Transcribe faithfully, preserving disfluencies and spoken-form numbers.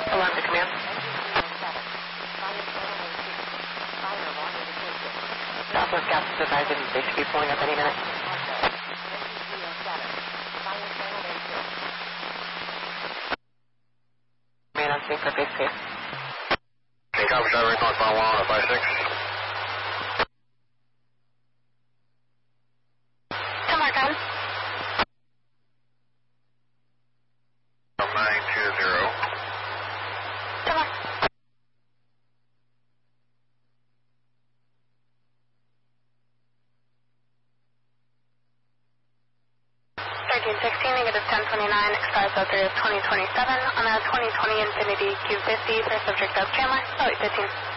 Alarm to command. Southwest gas is advised they should be pulling up any minute. Man on scene for base case. Okay, copy, driver, northbound one oh five six. Come on, come. nine two zero. Come on. thirteen sixteen, negative ten twenty-nine, expires oh three of twenty twenty-seven on a twenty twenty Infiniti Q fifty for subject of Chandler, oh eight fifteen.